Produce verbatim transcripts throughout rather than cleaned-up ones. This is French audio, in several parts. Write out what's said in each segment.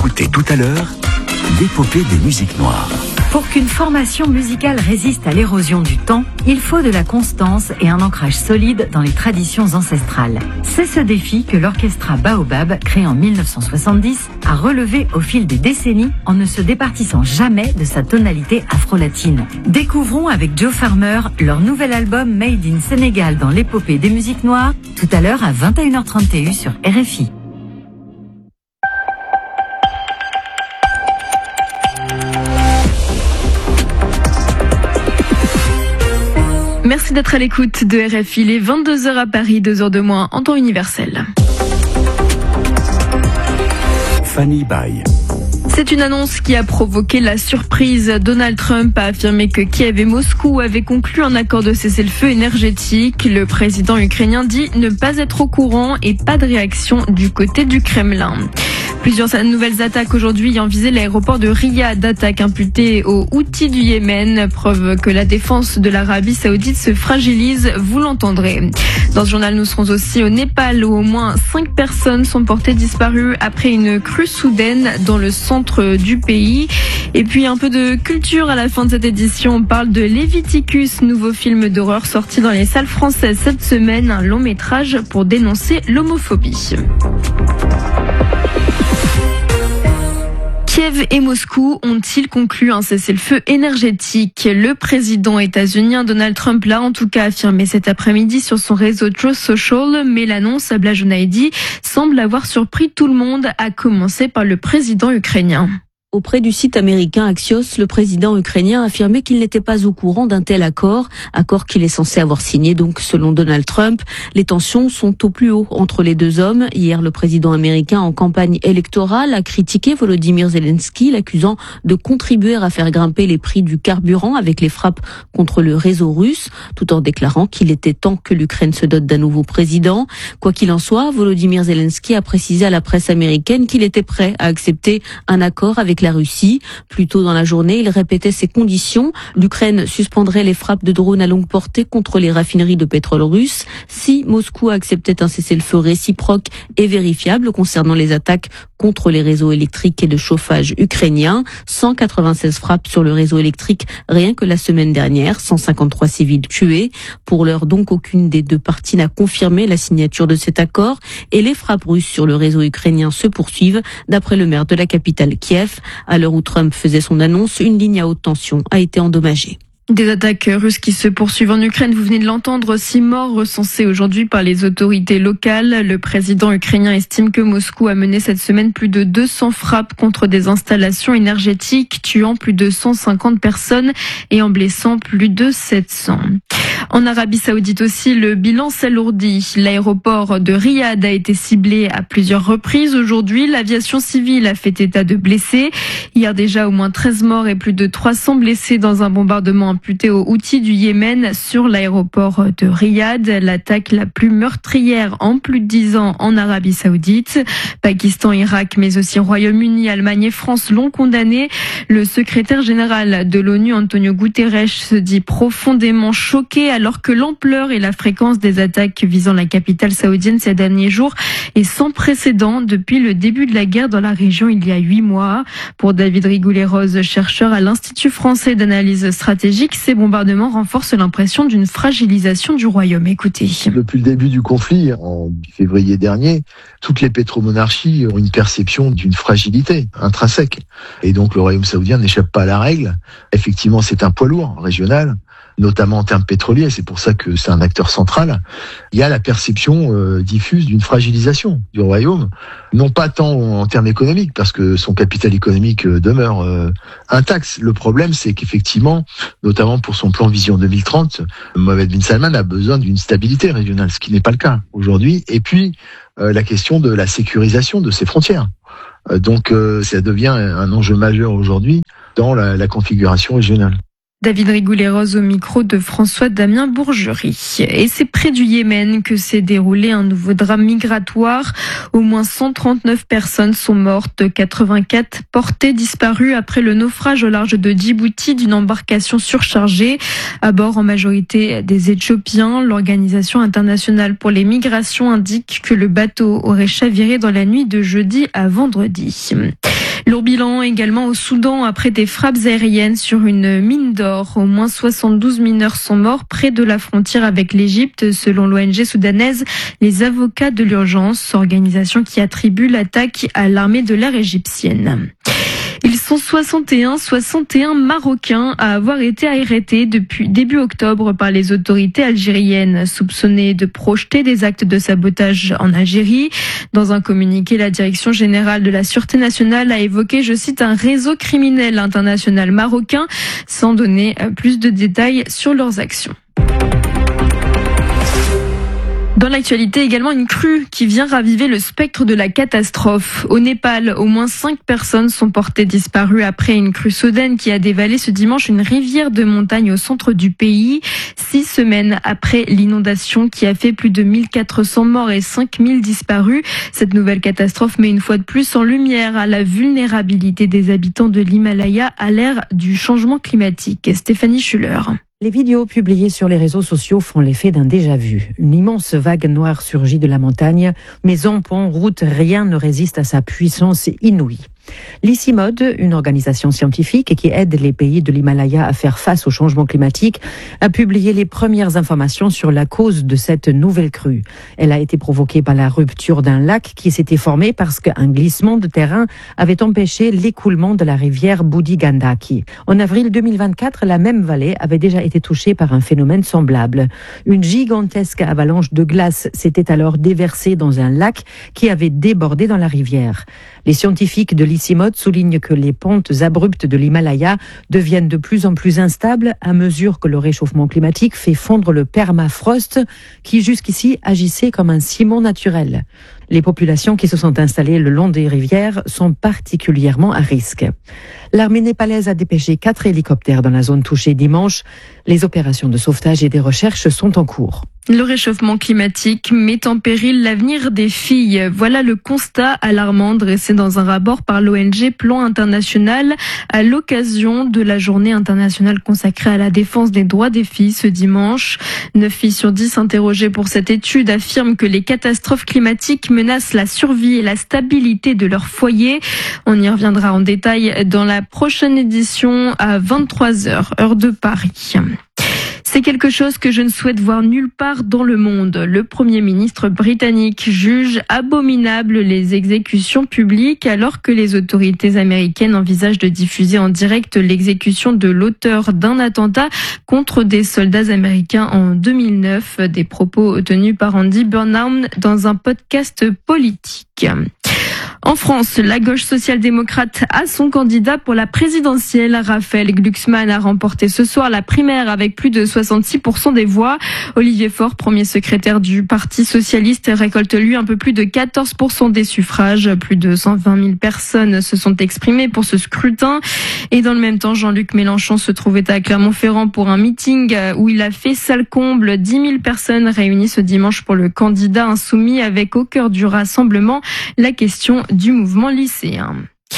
écouter tout à l'heure l'épopée des musiques noires. Pour qu'une formation musicale résiste à l'érosion du temps, il faut de la constance et un ancrage solide dans les traditions ancestrales. C'est ce défi que l'orchestra Baobab, créé en mille neuf cent soixante-dix, a relevé au fil des décennies en ne se départissant jamais de sa tonalité afro-latine. Découvrons avec Joe Farmer leur nouvel album Made in Sénégal dans l'épopée des musiques noires, tout à l'heure à vingt et une heures trente T U sur R F I. Merci d'être à l'écoute de R F I, il est vingt-deux heures à Paris, deux heures de moins en temps universel. Fanny Baye. C'est une annonce qui a provoqué la surprise. Donald Trump a affirmé que Kiev et Moscou avaient conclu un accord de cessez-le-feu énergétique. Le président ukrainien dit ne pas être au courant et pas de réaction du côté du Kremlin. Plusieurs nouvelles attaques aujourd'hui ayant visé l'aéroport de Riyad, attaques imputées aux Houthis du Yémen, preuve que la défense de l'Arabie Saoudite se fragilise, vous l'entendrez. Dans ce journal, nous serons aussi au Népal où au moins cinq personnes sont portées disparues après une crue soudaine dans le centre du pays. Et puis un peu de culture à la fin de cette édition, on parle de Leviticus, nouveau film d'horreur sorti dans les salles françaises cette semaine, un long métrage pour dénoncer l'homophobie. Kiev et Moscou ont-ils conclu un cessez-le-feu énergétique? Le président états-unien Donald Trump l'a en tout cas affirmé cet après-midi sur son réseau Truth Social, mais l'annonce, Abla Jonaidi, semble avoir surpris tout le monde, à commencer par le président ukrainien. Auprès du site américain Axios, le président ukrainien a affirmé qu'il n'était pas au courant d'un tel accord, accord qu'il est censé avoir signé donc selon Donald Trump. Les tensions sont au plus haut entre les deux hommes. Hier, le président américain en campagne électorale a critiqué Volodymyr Zelensky, l'accusant de contribuer à faire grimper les prix du carburant avec les frappes contre le réseau russe, tout en déclarant qu'il était temps que l'Ukraine se dote d'un nouveau président. Quoi qu'il en soit, Volodymyr Zelensky a précisé à la presse américaine qu'il était prêt à accepter un accord avec la Russie. Plus tôt dans la journée, il répétait ces conditions. L'Ukraine suspendrait les frappes de drones à longue portée contre les raffineries de pétrole russes si Moscou acceptait un cessez-le-feu réciproque et vérifiable concernant les attaques contre les réseaux électriques et de chauffage ukrainiens. cent quatre-vingt-seize frappes sur le réseau électrique rien que la semaine dernière, cent cinquante-trois civils tués. Pour l'heure donc, aucune des deux parties n'a confirmé la signature de cet accord et les frappes russes sur le réseau ukrainien se poursuivent, d'après le maire de la capitale Kiev. À l'heure où Trump faisait son annonce, une ligne à haute tension a été endommagée. Des attaques russes qui se poursuivent en Ukraine, vous venez de l'entendre, six morts recensés aujourd'hui par les autorités locales. Le président ukrainien estime que Moscou a mené cette semaine plus de deux cents frappes contre des installations énergétiques, tuant plus de cent cinquante personnes et en blessant plus de sept cents. En Arabie Saoudite aussi, le bilan s'alourdit. L'aéroport de Riyad a été ciblé à plusieurs reprises. Aujourd'hui, l'aviation civile a fait état de blessés. Hier déjà, au moins treize morts et plus de trois cents blessés dans un bombardement imputé aux Houthis du Yémen sur l'aéroport de Riyad. L'attaque la plus meurtrière en plus de dix ans en Arabie Saoudite. Pakistan, Irak, mais aussi Royaume-Uni, Allemagne et France l'ont condamné. Le secrétaire général de l'ONU, Antonio Guterres, se dit profondément choqué alors que l'ampleur et la fréquence des attaques visant la capitale saoudienne ces derniers jours est sans précédent depuis le début de la guerre dans la région il y a huit mois. Pour David Rigoulet-Rose, chercheur à l'Institut français d'analyse stratégique, ces bombardements renforcent l'impression d'une fragilisation du royaume. Écoutez. Depuis le début du conflit, en février dernier, toutes les pétromonarchies ont une perception d'une fragilité intrinsèque. Et donc le royaume saoudien n'échappe pas à la règle. Effectivement, c'est un poids lourd régional, notamment en termes pétroliers, c'est pour ça que c'est un acteur central. Il y a la perception euh, diffuse d'une fragilisation du royaume, non pas tant en termes économiques, parce que son capital économique euh, demeure euh, intact. Le problème, c'est qu'effectivement, notamment pour son plan Vision deux mille trente, Mohammed bin Salman a besoin d'une stabilité régionale, ce qui n'est pas le cas aujourd'hui. Et puis, euh, la question de la sécurisation de ses frontières. Euh, donc, euh, ça devient un enjeu majeur aujourd'hui dans la, la configuration régionale. David Rigoulet-Rose au micro de François-Damien Bourgerie. Et c'est près du Yémen que s'est déroulé un nouveau drame migratoire. Au moins cent trente-neuf personnes sont mortes, quatre-vingt-quatre portées disparues après le naufrage au large de Djibouti d'une embarcation surchargée. À bord en majorité des Éthiopiens, l'Organisation internationale pour les migrations indique que le bateau aurait chaviré dans la nuit de jeudi à vendredi. Lourd bilan également au Soudan après des frappes aériennes sur une mine d'or. Au moins soixante-douze mineurs sont morts près de la frontière avec l'Égypte, selon l'O N G soudanaise Les Avocats de l'Urgence, organisation qui attribue l'attaque à l'armée de l'air égyptienne. Ils sont soixante et un, soixante et un Marocains à avoir été arrêtés depuis début octobre par les autorités algériennes, soupçonnés de projeter des actes de sabotage en Algérie. Dans un communiqué, la Direction générale de la Sûreté nationale a évoqué, je cite, un réseau criminel international marocain, sans donner plus de détails sur leurs actions. Dans l'actualité, également une crue qui vient raviver le spectre de la catastrophe. Au Népal, au moins cinq personnes sont portées disparues après une crue soudaine qui a dévalé ce dimanche une rivière de montagne au centre du pays. Six semaines après l'inondation qui a fait plus de mille quatre cents morts et cinq mille disparus. Cette nouvelle catastrophe met une fois de plus en lumière à la vulnérabilité des habitants de l'Himalaya à l'ère du changement climatique. Stéphanie Schuller. Les vidéos publiées sur les réseaux sociaux font l'effet d'un déjà-vu. Une immense vague noire surgit de la montagne. Maisons, ponts, routes, rien ne résiste à sa puissance inouïe. L'ICIMOD, une organisation scientifique qui aide les pays de l'Himalaya à faire face au changement climatique, a publié les premières informations sur la cause de cette nouvelle crue. Elle a été provoquée par la rupture d'un lac qui s'était formé parce qu'un glissement de terrain avait empêché l'écoulement de la rivière Budi Gandaki. En avril deux mille vingt-quatre, la même vallée avait déjà été touchée par un phénomène semblable. Une gigantesque avalanche de glace s'était alors déversée dans un lac qui avait débordé dans la rivière. Les scientifiques de l'ICIMOD soulignent que les pentes abruptes de l'Himalaya deviennent de plus en plus instables à mesure que le réchauffement climatique fait fondre le permafrost qui jusqu'ici agissait comme un ciment naturel. Les populations qui se sont installées le long des rivières sont particulièrement à risque. L'armée népalaise a dépêché quatre hélicoptères dans la zone touchée dimanche. Les opérations de sauvetage et des recherches sont en cours. Le réchauffement climatique met en péril l'avenir des filles. Voilà le constat alarmant dressé dans un rapport par l'O N G Plan International à l'occasion de la journée internationale consacrée à la défense des droits des filles ce dimanche. neuf filles sur dix interrogées pour cette étude affirment que les catastrophes climatiques menacent la survie et la stabilité de leur foyer. On y reviendra en détail dans la prochaine édition à vingt-trois heures, heure de Paris. C'est quelque chose que je ne souhaite voir nulle part dans le monde. Le Premier ministre britannique juge abominable les exécutions publiques alors que les autorités américaines envisagent de diffuser en direct l'exécution de l'auteur d'un attentat contre des soldats américains en deux mille neuf. Des propos tenus par Andy Burnham dans un podcast politique. En France, la gauche social-démocrate a son candidat pour la présidentielle. Raphaël Glucksmann a remporté ce soir la primaire avec plus de soixante-six pour cent des voix. Olivier Faure, premier secrétaire du Parti socialiste, récolte lui un peu plus de quatorze pour cent des suffrages. Plus de cent vingt mille personnes se sont exprimées pour ce scrutin. Et dans le même temps, Jean-Luc Mélenchon se trouvait à Clermont-Ferrand pour un meeting où il a fait salle comble. dix mille personnes réunies ce dimanche pour le candidat insoumis avec au cœur du rassemblement la question du mouvement lycéen.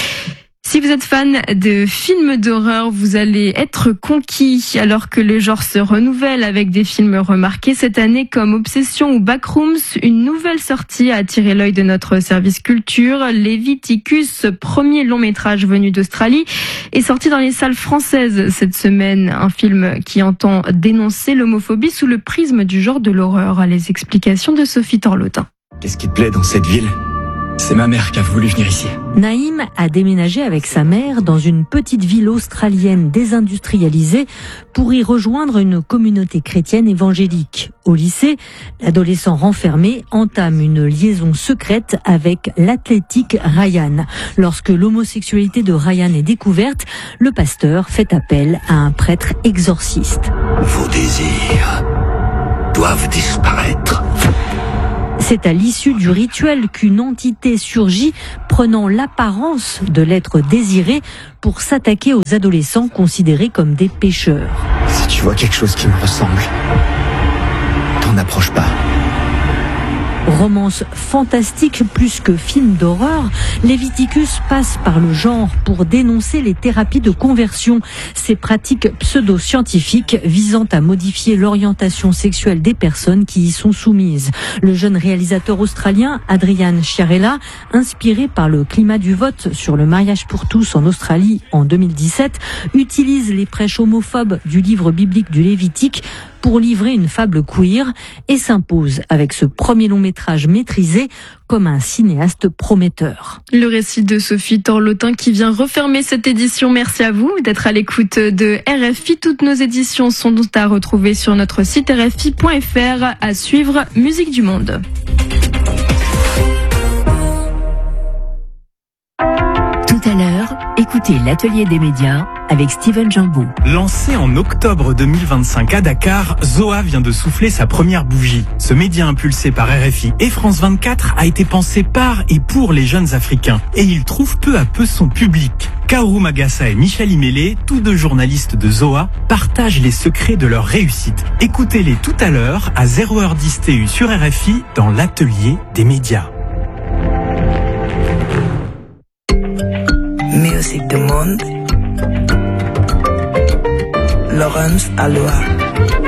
Si vous êtes fan de films d'horreur, vous allez être conquis alors que le genre se renouvelle avec des films remarqués cette année comme Obsession ou Backrooms. Une nouvelle sortie a attiré l'œil de notre service culture. Leviticus, premier long métrage venu d'Australie, est sorti dans les salles françaises cette semaine. Un film qui entend dénoncer l'homophobie sous le prisme du genre de l'horreur. Les explications de Sophie Torlotin. Qu'est-ce qui te plaît dans cette ville ? C'est ma mère qui a voulu venir ici. Naïm a déménagé avec sa mère dans une petite ville australienne désindustrialisée pour y rejoindre une communauté chrétienne évangélique. Au lycée, l'adolescent renfermé entame une liaison secrète avec l'athlétique Ryan. Lorsque l'homosexualité de Ryan est découverte, le pasteur fait appel à un prêtre exorciste. Vos désirs doivent disparaître. C'est à l'issue du rituel qu'une entité surgit, prenant l'apparence de l'être désiré pour s'attaquer aux adolescents considérés comme des pécheurs. Si tu vois quelque chose qui me ressemble, t'en approche pas. Romance fantastique plus que film d'horreur, Leviticus passe par le genre pour dénoncer les thérapies de conversion, ces pratiques pseudo-scientifiques visant à modifier l'orientation sexuelle des personnes qui y sont soumises. Le jeune réalisateur australien Adrian Chiarella, inspiré par le climat du vote sur le mariage pour tous en Australie en deux mille dix-sept, utilise les prêches homophobes du livre biblique du Lévitique pour livrer une fable queer et s'impose avec ce premier long métrage maîtrisé comme un cinéaste prometteur. Le récit de Sophie Torlotin qui vient refermer cette édition. Merci à vous d'être à l'écoute de R F I. Toutes nos éditions sont à retrouver sur notre site r f i point f r. À suivre, Musique du Monde. Tout à l'heure, écoutez l'Atelier des médias avec Steven Jambou. Lancé en octobre deux mille vingt-cinq à Dakar, Zoa vient de souffler sa première bougie. Ce média impulsé par R F I et France vingt-quatre a été pensé par et pour les jeunes Africains. Et il trouve peu à peu son public. Kaoru Magassa et Michel Imélé, tous deux journalistes de Zoa, partagent les secrets de leur réussite. Écoutez-les tout à l'heure à zéro heure dix T U sur R F I dans l'Atelier des médias. Musique du monde, Laurence Aloha.